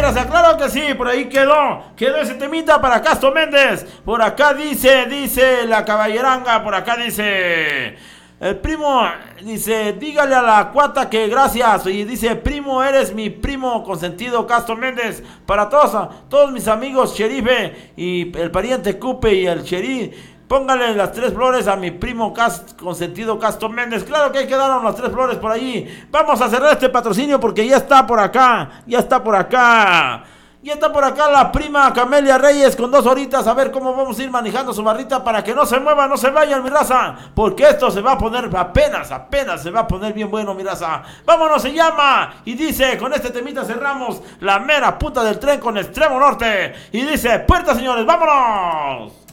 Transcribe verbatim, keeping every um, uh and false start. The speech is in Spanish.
raza, claro que sí, por ahí quedó, quedó ese temita para Casto Méndez. Por acá dice, dice la caballeranga, por acá dice... El primo dice, dígale a la cuata que gracias. Y dice, primo, eres mi primo consentido Casto Méndez. Para todos, todos mis amigos, Sherife y el pariente Cupe y el Sheriff. Póngale las tres flores a mi primo Cast, consentido Casto Méndez. Claro que ahí quedaron las tres flores por ahí. Vamos a cerrar este patrocinio porque ya está por acá. Ya está por acá. Ya está por acá la prima Camelia Reyes con dos horitas. A ver cómo vamos a ir manejando su barrita para que no se mueva, no se vayan, mi raza. Porque esto se va a poner apenas, apenas se va a poner bien bueno, mi raza. Vámonos, se llama. Y dice, con este temita cerramos la mera punta del tren con Extremo Norte. Y dice, puerta, señores, vámonos.